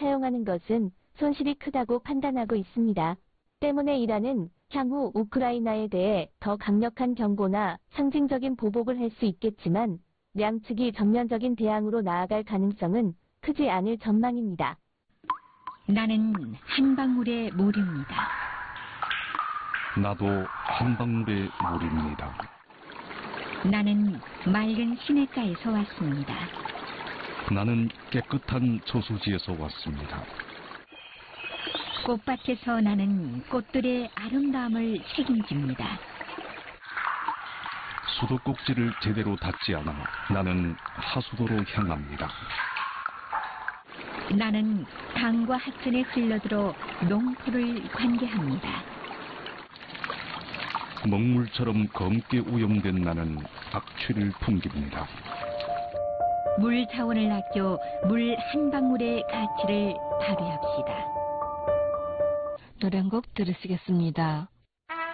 사용하는 것은 손실이 크다고 판단하고 있습니다. 때문에 이란은 향후 우크라이나에 대해 더 강력한 경고나 상징적인 보복을 할 수 있겠지만 양측이 전면적인 대항으로 나아갈 가능성은 크지 않을 전망입니다. 나는 한 방울의 물입니다. 나도 한 방울의 물입니다. 나는 맑은 시냇가에서 왔습니다. 나는 깨끗한 저수지에서 왔습니다. 꽃밭에서 나는 꽃들의 아름다움을 책임집니다. 수도꼭지를 제대로 닫지 않아 나는 하수도로 향합니다. 나는 강과 하천에 흘러들어 농토를 관계합니다. 먹물처럼 검게 오염된 나는 악취를 풍깁니다. 물 자원을 아껴 물 한 방울의 가치를 발휘합시다. 노래 한 곡 들으시겠습니다.